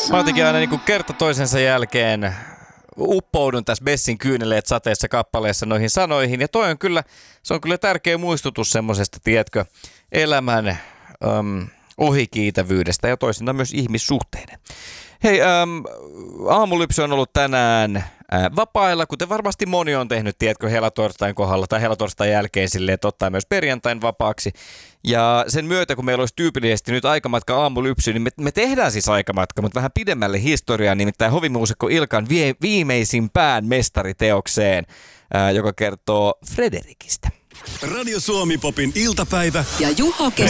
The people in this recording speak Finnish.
Mä jotenkin aina niin kerta toisensa jälkeen uppoudun tässä Bessin Kyyneleet sateessa kappaleessa noihin sanoihin. Ja toi on kyllä, se on kyllä tärkeä muistutus semmosesta, tiedätkö, elämän ohikiitävyydestä ja toisinaan myös ihmissuhteiden. Hei, aamulypsy on ollut tänään vapailla, kuten varmasti moni on tehnyt, tiedätkö, helatorstain kohdalla tai helatorstain jälkeen silleen, että ottaa myös perjantain vapaaksi. Ja sen myötä, kun meillä olisi tyypillisesti nyt aikamatka aamulypsy, niin me tehdään siis aikamatka, mutta vähän pidemmälle historiaan, nimittäin hovimuusikko Ilkan viimeisimpään mestariteokseen, joka kertoo Frederikistä. Radio Suomi Popin iltapäivä ja Juho